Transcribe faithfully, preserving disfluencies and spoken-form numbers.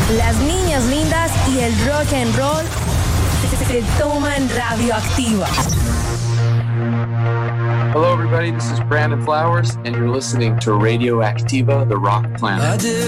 Las niñas lindas y el rock and roll se toman Radioactiva. Hello, everybody. This is Brandon Flowers, and you're listening to Radioactiva, the Rock Planet.